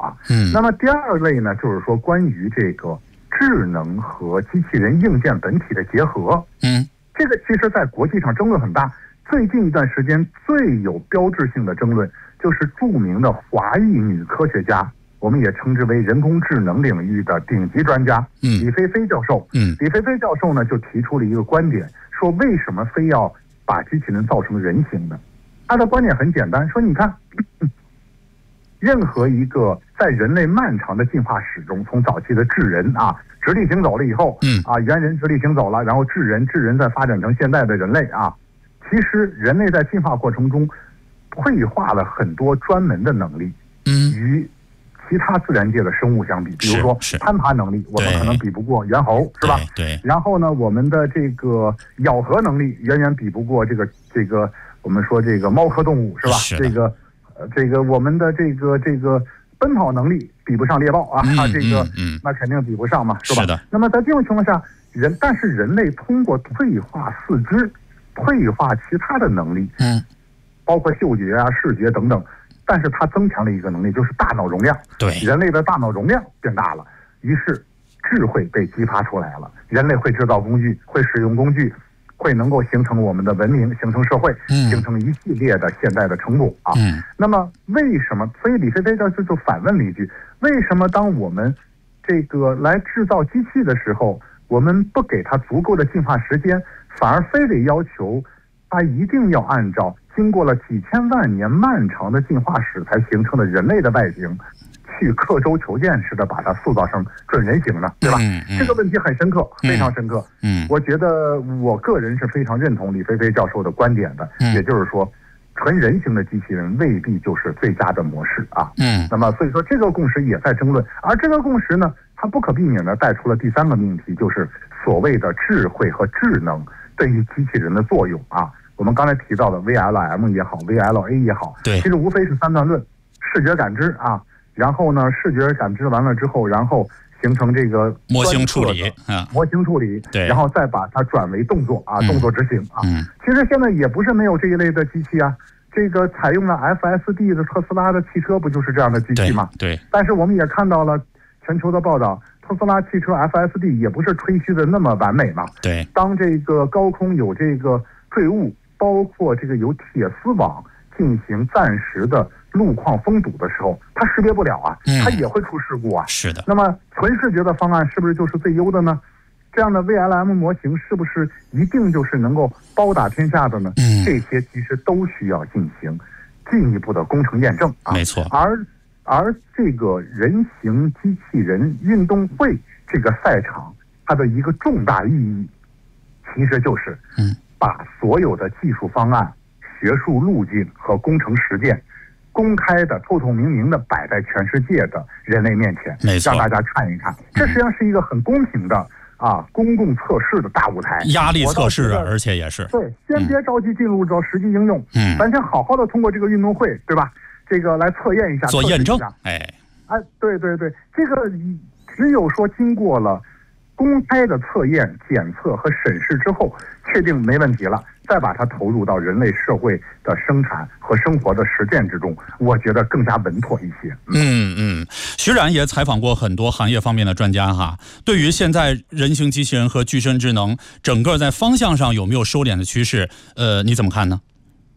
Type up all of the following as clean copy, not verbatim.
啊。那么第二类呢，就是说关于这个智能和机器人硬件本体的结合。这个其实在国际上争论很大。最近一段时间最有标志性的争论，就是著名的华裔女科学家，我们也称之为人工智能领域的顶级专家李飞飞教授。李飞飞教授呢就提出了一个观点，说为什么非要把机器人造成人形呢？他的观点很简单，说你看，任何一个在人类漫长的进化史中，从早期的智人啊直立行走了以后，猿人直立行走了，然后智人再发展成现在的人类啊。其实人类在进化过程中退化了很多专门的能力，与其他自然界的生物相比，比如说攀爬能力，我们可能比不过猿猴，是吧？ 对。 然后呢，我们的这个咬合能力远远比不过这个我们说这个猫科动物，是吧？这个我们的这个奔跑能力比不上猎豹啊，那肯定比不上嘛，是吧？ 是的。 那么在这种情况下，但是人类通过退化四肢，退化其他的能力，包括嗅觉啊、视觉等等，但是它增强了一个能力，就是大脑容量。 对， 人类的大脑容量变大了，于是智慧被激发出来了。人类会制造工具，会使用工具，会能够形成我们的文明，形成社会，形成一系列的现代的成果啊。那么为什么？所以李飞飞教授就反问了一句：为什么当我们这个来制造机器的时候，我们不给它足够的进化时间，反而非得要求它一定要按照经过了几千万年漫长的进化史才形成的人类的外形，去刻舟求剑似的把它塑造成准人形呢？对吧？这个问题很深刻，非常深刻。我觉得我个人是非常认同李飞飞教授的观点的，也就是说，纯人形的机器人未必就是最佳的模式啊。那么所以说这个共识也在争论，而这个共识呢，它不可避免的带出了第三个命题，就是所谓的智慧和智能对于机器人的作用啊。我们刚才提到的 VLM 也好 ，VLA 也好， 对， 其实无非是三段论：视觉感知啊，然后呢，视觉感知完了之后，然后形成这个模型处理， 对，然后再把它转为动作啊，动作执行啊。其实现在也不是没有这一类的机器啊，这个采用了 FSD 的特斯拉的汽车不就是这样的机器吗？ 对。 但是我们也看到了全球的报道，特斯拉汽车 FSD 也不是吹嘘的那么完美嘛。 对。当这个高空有这个坠物，包括这个有铁丝网进行暂时的路况封堵的时候，它识别不了啊，它也会出事故啊。 是的。 那么纯视觉的方案是不是就是最优的呢？这样的 VLM 模型是不是一定就是能够包打天下的呢？这些其实都需要进行进一步的工程验证啊。 没错。 而这个人形机器人运动会这个赛场，它的一个重大意义，其实就是把所有的技术方案、学术路径和工程实践公开的、透透明明的摆在全世界的人类面前，让大家看一看。这实际上是一个很公平的公共测试的大舞台， 压力测试，而且也是对。先别着急进入到实际应用，咱先好好的通过这个运动会，对吧？这个来测验一下， 做验证。 对，这个只有说经过了公开的测验、检测和审视之后，确定没问题了，再把它投入到人类社会的生产和生活的实践之中，我觉得更加稳妥一些。 徐冉也采访过很多行业方面的专家哈，对于现在人形机器人和具身智能整个在方向上有没有收敛的趋势，你怎么看呢？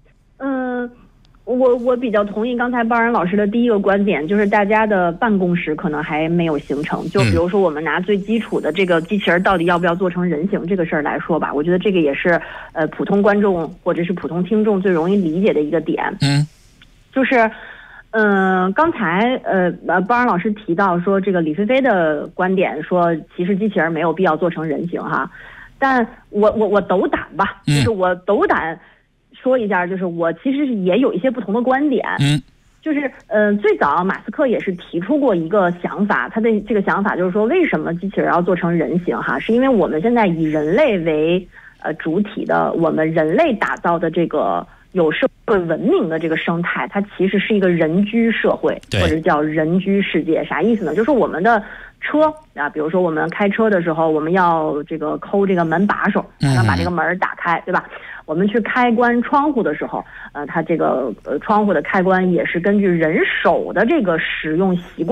我比较同意刚才包然老师的第一个观点，就是大家的办公室可能还没有形成。就比如说我们拿最基础的这个机器人到底要不要做成人形这个事儿来说吧，我觉得这个也是普通观众或者是普通听众最容易理解的一个点。就是刚才包然老师提到说这个李飞飞的观点说，其实机器人没有必要做成人形哈，但我斗胆吧，就是我斗胆说一下，就是我其实也有一些不同的观点。就是最早马斯克也是提出过一个想法，他的这个想法就是说，为什么机器人要做成人形哈？是因为我们现在以人类为主体的，我们人类打造的这个有社会文明的这个生态，它其实是一个人居社会，或者叫人居世界。啥意思呢？就是我们的车啊，比如说我们开车的时候，我们要这个抠这个门把手，才能把这个门打开，对吧？我们去开关窗户的时候，它这个窗户的开关也是根据人手的这个使用习惯